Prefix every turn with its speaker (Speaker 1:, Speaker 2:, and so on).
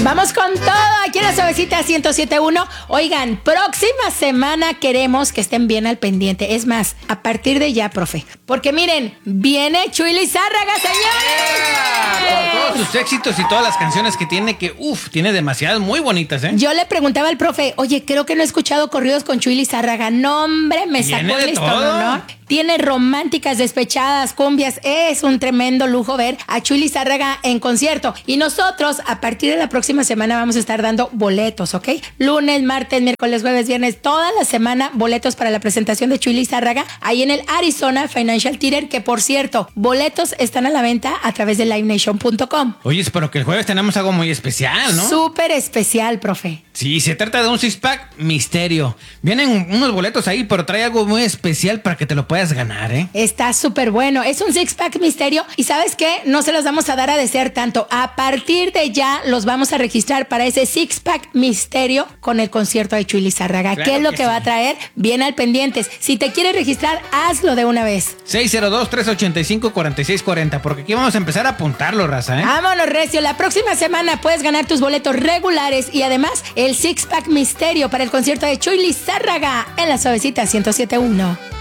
Speaker 1: Vamos con todo aquí en la Suavecita 107.1. Oigan, próxima semana queremos que estén bien al pendiente. Es más, a partir de ya, profe. Porque miren, viene Chuy Lizárraga, señores.
Speaker 2: Con todos sus éxitos y todas las canciones que tiene, que tiene demasiadas muy bonitas, ¿eh?
Speaker 1: Yo le preguntaba al profe, oye, creo que no he escuchado corridos con Chuy Lizárraga. No, hombre, me sacó el listón, ¿no? Tiene románticas, despechadas, cumbias. Es un tremendo lujo ver a Chuy Lizárraga en concierto. Y nosotros, a partir de la próxima semana, vamos a estar dando boletos, ¿ok? Lunes, martes, miércoles, jueves, viernes, toda la semana, boletos para la presentación de Chuy Lizárraga ahí en el Arizona Financial Theater, que por cierto, boletos están a la venta a través de livenation.com.
Speaker 2: Oye, pero que el jueves tenemos algo muy especial, ¿no?
Speaker 1: Súper especial, profe.
Speaker 2: Sí, se trata de un six-pack misterio. Vienen unos boletos ahí, pero trae algo muy especial para que te lo puedas ganar, ¿eh?
Speaker 1: Está súper bueno. Es un six-pack misterio. Y ¿sabes qué? No se los vamos a dar a desear tanto. A partir de ya los vamos a registrar para ese six-pack misterio con el concierto de Chuy Lizárraga.
Speaker 2: Claro,
Speaker 1: ¿qué es lo
Speaker 2: que
Speaker 1: que va a traer? Bien al pendientes. Si te quieres registrar, hazlo de una vez.
Speaker 2: 602-385-4640, porque aquí vamos a empezar a apuntarlo, raza, ¿eh?
Speaker 1: Vámonos, recio. La próxima semana puedes ganar tus boletos regulares y además el six-pack misterio para el concierto de Chuy Lizárraga en la Suavecita 107.1.